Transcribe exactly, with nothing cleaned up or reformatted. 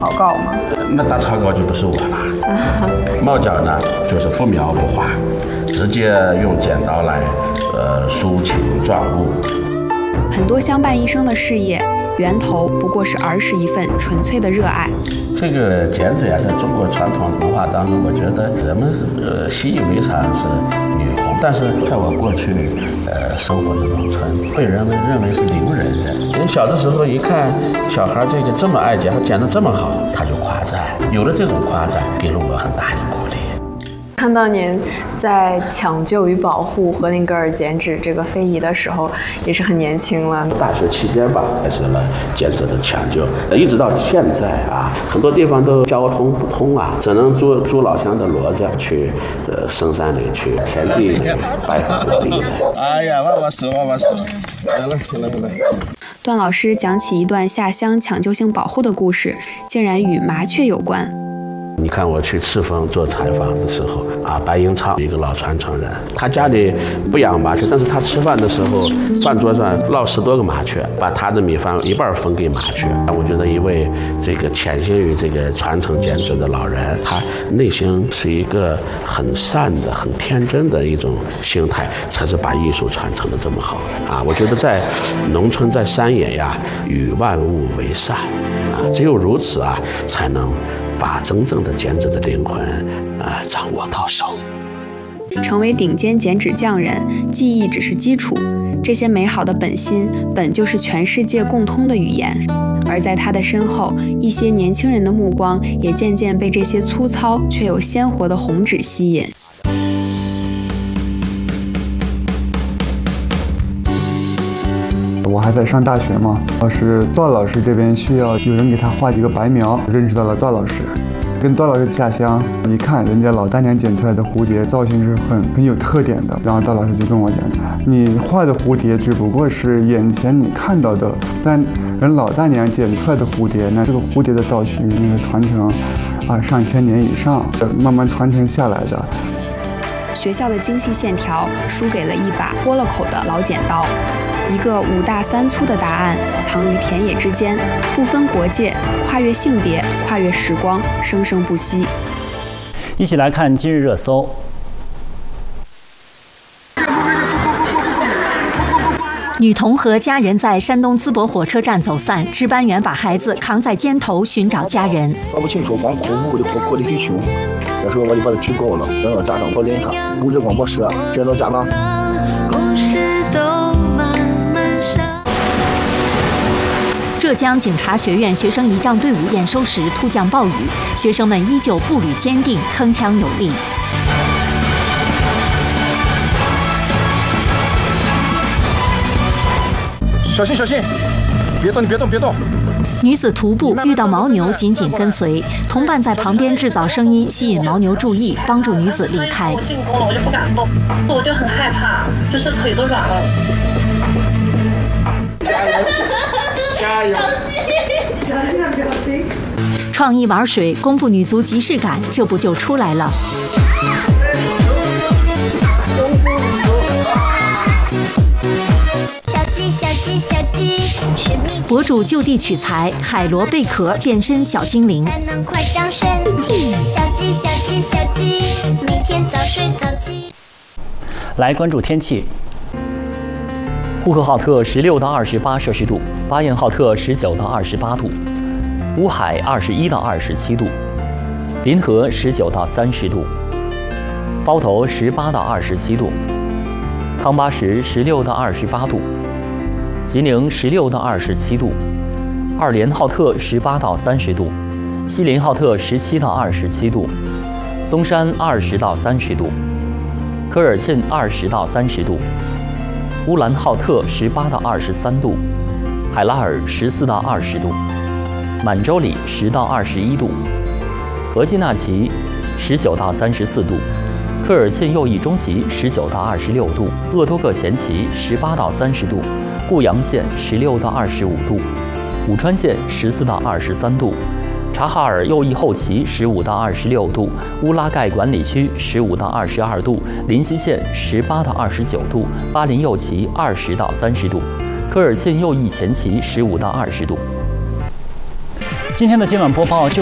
草稿吗？ 那打草稿就不是我了。帽角呢，就是不描不画，直接用剪刀来，呃，抒情状物。 很多相伴一生的事业，源头不过是儿时一份纯粹的热爱。 这个剪纸呀，在中国传统文化当中，我觉得人们呃习以为常是女红，但是在我过去呃生活的农村，被人们认为是伶人人。人小的时候一看小孩这个这么爱剪，他剪得这么好，他就夸赞。有了这种夸赞，给了我很大的鼓励。 看到您在抢救与保护和林格尔剪纸这个非遗的时候，也是很年轻了。 大学期间吧，开始了剪纸的抢救，一直到现在啊，很多地方都交通不通啊，只能租租老乡的骡子去呃深山里去田地里拜访我弟。哎呀，我我手我我手，来了来了来了。 段老师讲起一段下乡抢救性保护的故事，竟然与麻雀有关。 你看我去赤峰做采访的时候啊，白英超一个老传承人，他家里不养麻雀，但是他吃饭的时候，饭桌上落十多个麻雀，把他的米饭一半分给麻雀。我觉得一位这个潜心于这个传承剪纸的老人，他内心是一个很善的、很天真的一种心态，才是把艺术传承的这么好啊！我觉得在农村在山野呀，与万物为善啊，只有如此啊，才能把真正的剪纸的灵魂，呃，掌握到手。 成为顶尖剪纸匠人，技艺只是基础，这些美好的本心本就是全世界共通的语言。而在他的身后，一些年轻人的目光也渐渐被这些粗糙却又鲜活的红纸吸引。 我还在上大学嘛，老师段老师这边需要有人给他画几个白描，认识到了段老师，跟段老师下乡，一看人家老大娘剪出来的蝴蝶造型是很很有特点的，然后段老师就跟我讲，你画的蝴蝶只不过是眼前你看到的，但人老大娘剪出来的蝴蝶呢，这个蝴蝶的造型那个传承啊上千年以上，慢慢传承下来的。 学校的精细线条输给了一把豁了口的老剪刀，一个五大三粗的答案藏于田野之间，不分国界，跨越性别，跨越时光，生生不息。 一起来看今日热搜。 女童和家人在山东淄博火车站走散，值班员把孩子扛在肩头寻找家人。 搞不清楚，光哭哭的哭哭的很凶。那时候我就把他举高了，让到家长跑领他。物质广播室见到家长。 浙江警察学院学生仪仗队伍验收时突降暴雨，学生们依旧步履坚定，铿锵有力。 小心小心，别动别动别动！ 女子徒步遇到牦牛，紧紧跟随，同伴在旁边制造声音，吸引牦牛注意，帮助女子离开。 我进攻了，我就不敢动，我就很害怕，就是腿都软了。 加油！加油！ 小心啊，小心！ 创意玩水，功夫女足即视感，这不就出来了？博主就地取材，海螺贝壳变身小精灵。才能快长身体，小鸡小鸡小鸡，每天早睡早起。 来关注天气。呼和浩特十六到二十八摄氏度，巴彦浩特十九到二十八度，乌海二十一到二十七度，临河十九到三十度，包头十八到二十七度，康巴什十六到二十八度。吉宁十六到二十七度，二连浩特十八到三十度，锡林浩特十七到二十七度，松山二十到三十度，科尔沁二十到三十度，乌兰浩特十八到二十三度，海拉尔十四到二十度，满洲里十到二十一度，额济纳旗十九到三十四度，科尔沁右翼中旗十九到二十六度，鄂多克前旗十八到三十度。固阳县十六到二十五度，武川县十四到二十三度，察哈尔右翼后旗十五到二十六度，乌拉盖管理区十五到二十二度，临西县十八到二十九度，巴林右旗二十到三十度，科尔沁右翼前旗十五到二十度。 今天的今晚播报就。